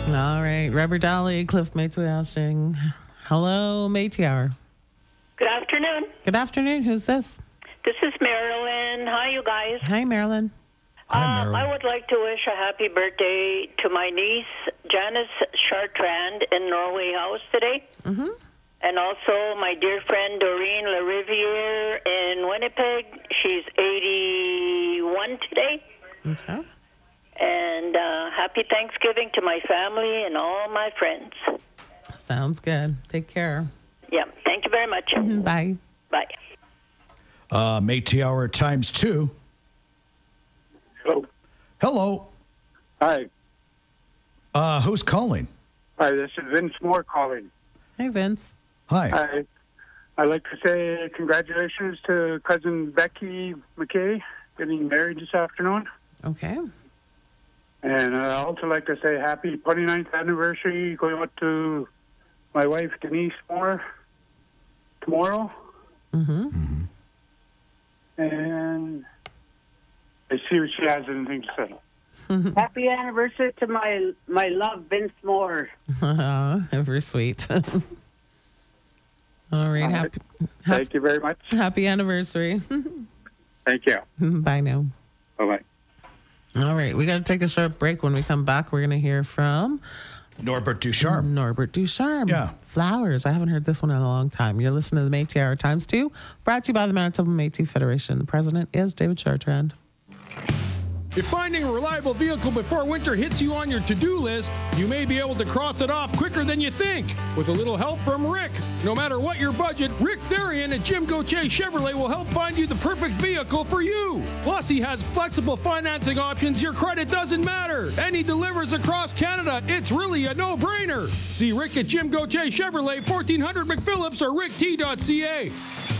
All right. Rubber Dolly, Cliff Matewashing. Hello, Métis Hour. Good afternoon. Good afternoon. Who's this? This is Marilyn. Hi, you guys. Hi, Marilyn. Hi, Marilyn. I would like to wish a happy birthday to my niece, Janice Chartrand, in Norway House today. Mm-hmm. And also my dear friend, Doreen LaRiviere in Winnipeg. She's 81 today. Okay. And happy Thanksgiving to my family and all my friends. Sounds good. Take care. Yeah, thank you very much. Bye. Bye. Métis Hour times 2. Hello. Hello. Hi. Who's calling? Hi, this is Vince Moore calling. Hey, Vince. Hi. I'd like to say congratulations to cousin Becky McKay getting married this afternoon. Okay. And I'd also like to say happy 29th anniversary going out to my wife, Denise Moore, tomorrow. Mm-hmm. And I see if she has anything to say. Happy anniversary to my love, Vince Moore. Ever sweet. All right. Thank you very much. Happy anniversary. Thank you. Bye now. Bye-bye. All right. We got to take a short break. When we come back, we're going to hear from Norbert Ducharme. Norbert Ducharme. Yeah. Flowers. I haven't heard this one in a long time. You're listening to the Métis Hour times 2, brought to you by the Manitoba Métis Federation. The president is David Chartrand. If finding a reliable vehicle before winter hits you on your to-do list, you may be able to cross it off quicker than you think. With a little help from Rick. No matter what your budget, Rick Therian at Jim Gauthier Chevrolet will help find you the perfect vehicle for you. Plus, he has flexible financing options. Your credit doesn't matter. And he delivers across Canada. It's really a no-brainer. See Rick at Jim Gauthier Chevrolet, 1400 McPhillips or rickt.ca.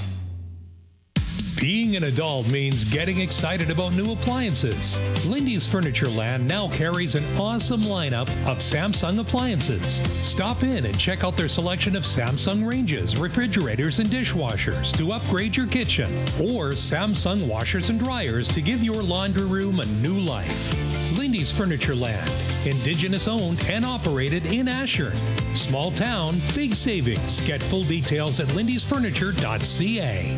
Being an adult means getting excited about new appliances. Lindy's Furniture Land now carries an awesome lineup of Samsung appliances. Stop in and check out their selection of Samsung ranges, refrigerators, and dishwashers to upgrade your kitchen, or Samsung washers and dryers to give your laundry room a new life. Lindy's Furniture Land, Indigenous owned and operated in Ashern. Small town, big savings. Get full details at lindysfurniture.ca.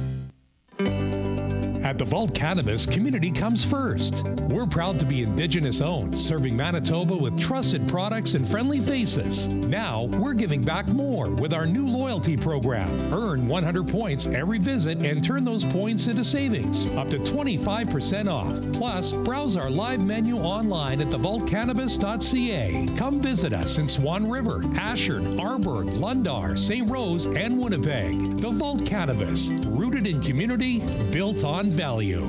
At the Vault Cannabis, community comes first. We're proud to be Indigenous owned, serving Manitoba with trusted products and friendly faces. Now, we're giving back more with our new loyalty program. Earn 100 points every visit and turn those points into savings, up to 25% off. Plus, browse our live menu online at thevaultcannabis.ca. Come visit us in Swan River, Ashern, Arborg, Lundar, St. Rose, and Winnipeg. The Vault Cannabis, rooted in community, built on value.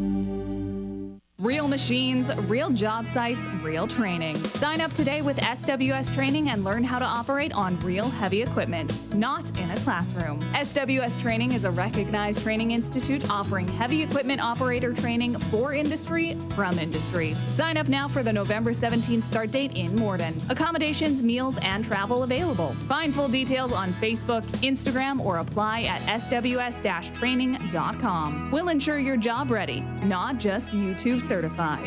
Real machines, real job sites, real training. Sign up today with SWS Training and learn how to operate on real heavy equipment, not in a classroom. SWS Training is a recognized training institute offering heavy equipment operator training for industry, from industry. Sign up now for the November 17th start date in Morden. Accommodations, meals, and travel available. Find full details on Facebook, Instagram, or apply at sws-training.com. We'll ensure you're job ready, not just YouTube certified.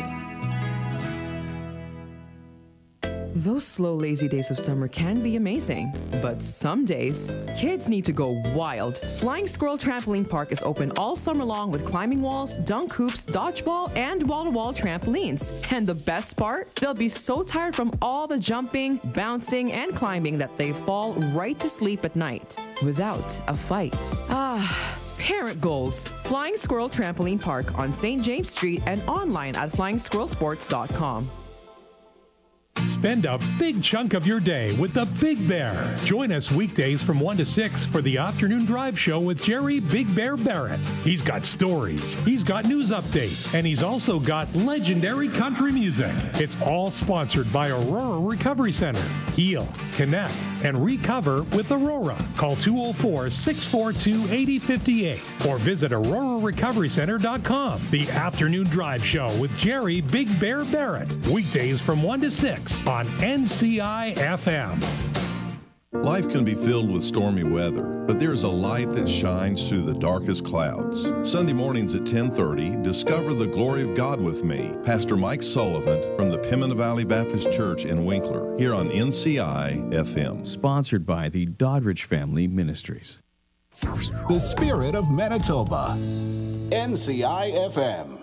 Those slow, lazy days of summer can be amazing, but some days, kids need to go wild. Flying Squirrel Trampoline Park is open all summer long with climbing walls, dunk hoops, dodgeball, and wall-to-wall trampolines. And the best part? They'll be so tired from all the jumping, bouncing, and climbing that they fall right to sleep at night without a fight. Parent goals. Flying Squirrel Trampoline Park on St. James Street and online at flying-squirrelsports.com. Spend a big chunk of your day with the Big Bear. Join us weekdays from 1 to 6 for the afternoon drive show with Jerry Big Bear Barrett. He's got stories, he's got news updates, and he's also got legendary country music. It's all sponsored by Aurora Recovery Center. Heal, connect, and recover with Aurora. Call 204-642-8058 or visit aurorarecoverycenter.com. The afternoon drive show with Jerry Big Bear Barrett. Weekdays from 1 to 6 on NCI FM. Life can be filled with stormy weather, but there's a light that shines through the darkest clouds. Sunday mornings at 10:30, discover the glory of God with me, Pastor Mike Sullivan from the Pimena Valley Baptist Church in Winkler, here on NCI FM. Sponsored by the Doddridge Family Ministries. The spirit of Manitoba. NCI FM.